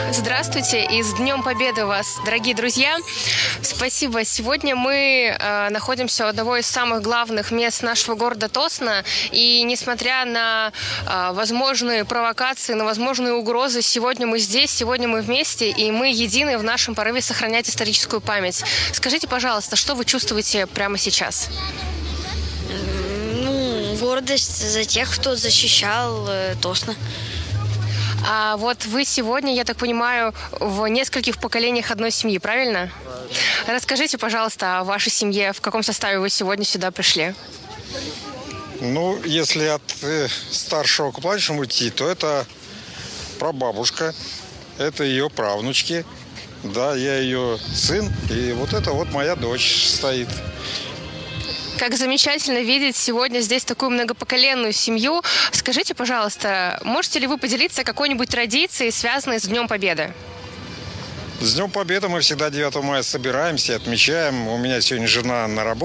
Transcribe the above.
Здравствуйте и с Днем Победы вас, дорогие друзья! Спасибо. Сегодня мы находимся у одного из самых главных мест нашего города Тосно. И несмотря на возможные провокации, на возможные угрозы, сегодня мы здесь, сегодня мы вместе, и мы едины в нашем порыве сохранять историческую память. Скажите, пожалуйста, что вы чувствуете прямо сейчас? Гордость за тех, кто защищал Тосно. А вот вы сегодня, я так понимаю, в нескольких поколениях одной семьи, правильно? Расскажите, пожалуйста, о вашей семье, в каком составе вы сегодня сюда пришли? Если от старшего к младшему идти, то это прабабушка, это ее правнучки, да, я ее сын, и вот это вот моя дочь стоит. Как замечательно видеть сегодня здесь такую многопоколенную семью. Скажите, пожалуйста, можете ли вы поделиться какой-нибудь традицией, связанной с Днем Победы? С Днем Победы мы всегда 9 мая собираемся, отмечаем. У меня сегодня жена на работе.